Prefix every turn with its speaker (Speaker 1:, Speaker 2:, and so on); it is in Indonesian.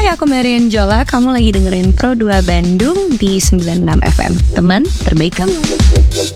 Speaker 1: aku Marian Jola. Kamu lagi dengerin Pro 2 Bandung di 96 FM. Teman terbaik kamu.